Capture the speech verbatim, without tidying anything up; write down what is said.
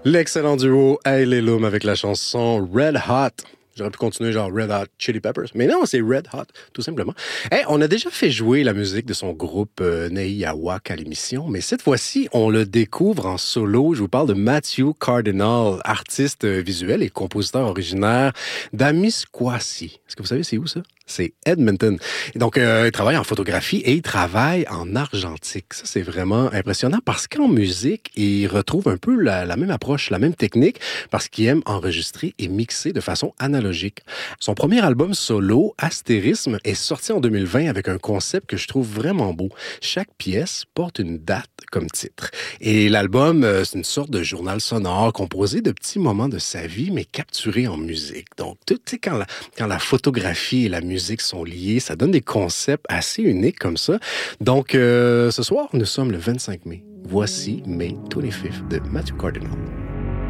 L'excellent duo Hey Les Lum avec la chanson Red Hot. J'aurais pu continuer genre Red Hot Chili Peppers. Mais non, c'est Red Hot, tout simplement. Hey, on a déjà fait jouer la musique de son groupe euh, Nei Awak à l'émission, mais cette fois-ci, on le découvre en solo. Je vous parle de Matthew Cardinal, artiste visuel et compositeur originaire d'Amisquacy. Est-ce que vous savez c'est où ça? C'est Edmonton. Et donc, euh, il travaille en photographie et il travaille en argentique. Ça, c'est vraiment impressionnant parce qu'en musique, il retrouve un peu la, la même approche, la même technique, parce qu'il aime enregistrer et mixer de façon analogique. Son premier album solo, Astérisme, est sorti en deux mille vingt avec un concept que je trouve vraiment beau. Chaque pièce porte une date comme titre. Et l'album, euh, c'est une sorte de journal sonore composé de petits moments de sa vie, mais capturés en musique. Donc, tu sais, quand la, quand la photographie et la musique sont liés, ça donne des concepts assez uniques comme ça. Donc, euh, ce soir, nous sommes le vingt-cinq mai. Voici May vingt-cinquième de Matthew Cardinal.